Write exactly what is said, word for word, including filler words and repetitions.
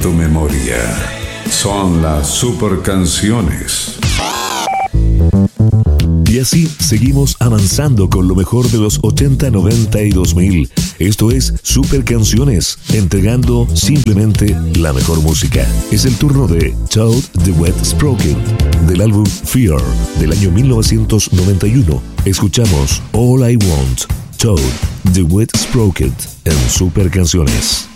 tu memoria. Son las super canciones. Y así seguimos avanzando con lo mejor de los ochenta, noventa y dos mil. Esto es Super Canciones, entregando simplemente la mejor música. Es el turno de Toad the Wet Sprocket, del álbum Fear, del año mil novecientos noventa y uno. Escuchamos All I Want, Toad the Wet Sprocket, en Super Canciones.